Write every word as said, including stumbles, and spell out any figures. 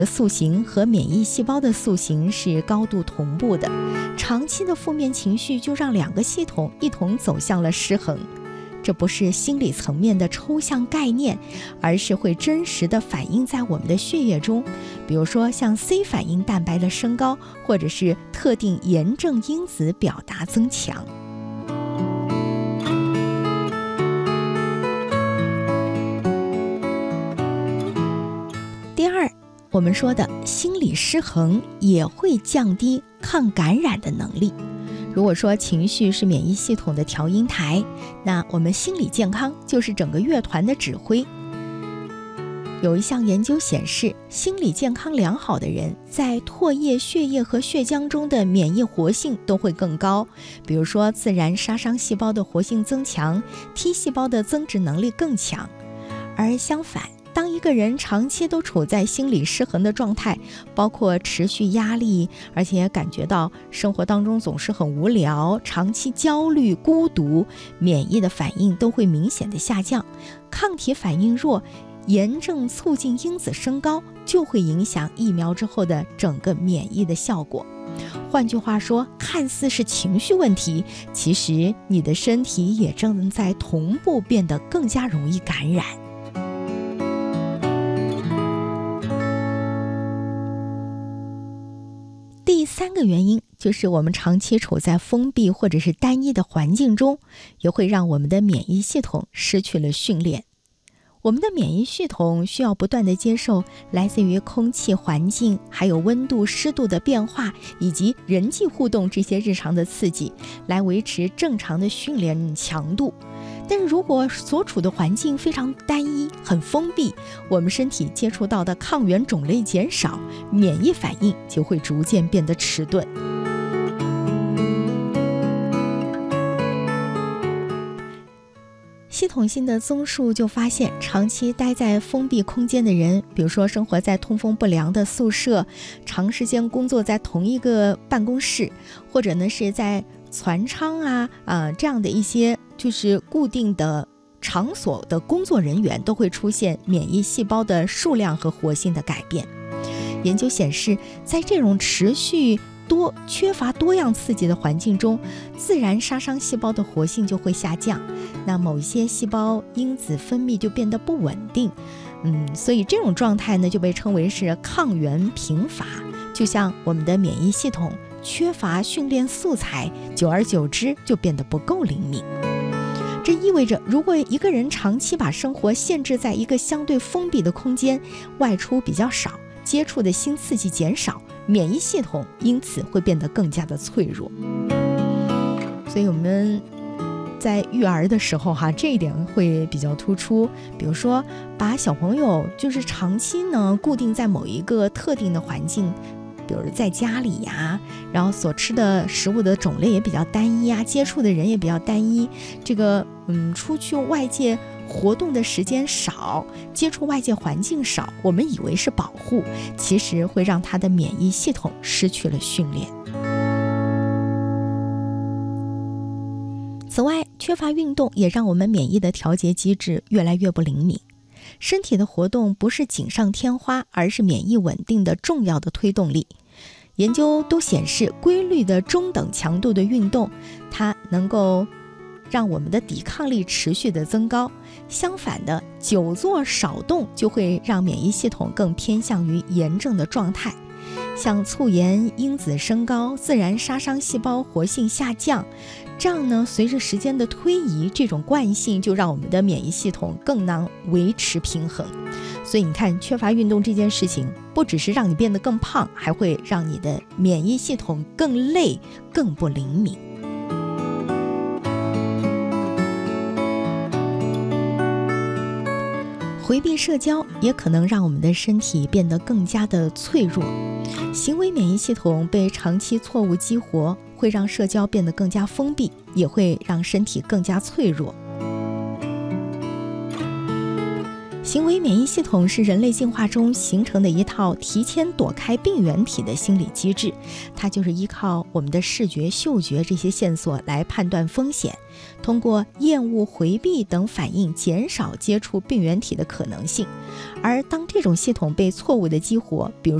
塑形和免疫细胞的塑形是高度同步的，长期的负面情绪就让两个系统一同走向了失衡。这不是心理层面的抽象概念，而是会真实的反映在我们的血液中，比如说像 C 反应蛋白的升高，或者是特定炎症因子表达增强。第二，我们说的心理失衡也会降低抗感染的能力。如果说情绪是免疫系统的调音台，那我们心理健康就是整个乐团的指挥。有一项研究显示，心理健康良好的人在唾液、血液和血浆中的免疫活性都会更高，比如说自然杀伤细胞的活性增强， T 细胞的增殖能力更强。而相反，当一个人长期都处在心理失衡的状态，包括持续压力，而且感觉到生活当中总是很无聊，长期焦虑、孤独，免疫的反应都会明显的下降，抗体反应弱，炎症促进因子升高，就会影响疫苗之后的整个免疫的效果。换句话说，看似是情绪问题，其实你的身体也正在同步变得更加容易感染。第三个原因就是我们长期处在封闭或者是单一的环境中，也会让我们的免疫系统失去了训练。我们的免疫系统需要不断地接受来自于空气环境，还有温度、湿度的变化，以及人际互动这些日常的刺激，来维持正常的训练强度。但是如果所处的环境非常单一、很封闭，我们身体接触到的抗原种类减少，免疫反应就会逐渐变得迟钝。系统性的综述就发现，长期待在封闭空间的人，比如说生活在通风不良的宿舍，长时间工作在同一个办公室，或者呢是在船舱啊啊、呃、这样的一些就是固定的场所的工作人员，都会出现免疫细胞的数量和活性的改变。研究显示，在这种持续多缺乏多样刺激的环境中，自然杀伤细胞的活性就会下降，那某一些细胞因子分泌就变得不稳定，嗯，所以这种状态呢就被称为是抗原贫乏，就像我们的免疫系统缺乏训练素材，久而久之就变得不够灵敏。这意味着，如果一个人长期把生活限制在一个相对封闭的空间，外出比较少，接触的新刺激减少，免疫系统因此会变得更加的脆弱。所以我们在育儿的时候哈，这一点会比较突出。比如说，把小朋友就是长期呢固定在某一个特定的环境，比如在家里呀，然后所吃的食物的种类也比较单一啊，接触的人也比较单一，这个嗯，出去外界活动的时间少，接触外界环境少，我们以为是保护，其实会让他的免疫系统失去了训练。此外，缺乏运动也让我们免疫的调节机制越来越不灵敏。身体的活动不是锦上添花，而是免疫稳定的重要的推动力。研究都显示，规律的中等强度的运动，它能够让我们的抵抗力持续的增高。相反的，久坐少动就会让免疫系统更偏向于炎症的状态，像促炎因子升高，自然杀伤细胞活性下降。这样呢，随着时间的推移，这种惯性就让我们的免疫系统更难维持平衡。所以你看，缺乏运动这件事情，不只是让你变得更胖，还会让你的免疫系统更累，更不灵敏。回避社交也可能让我们的身体变得更加的脆弱。行为免疫系统被长期错误激活，会让社交变得更加封闭，也会让身体更加脆弱。 行为免疫系统是人类进化中形成的一套提前躲开病原体的心理机制，它就是依靠我们的视觉、嗅觉这些线索来判断风险，通过厌恶、回避等反应减少接触病原体的可能性。而当这种系统被错误的激活，比如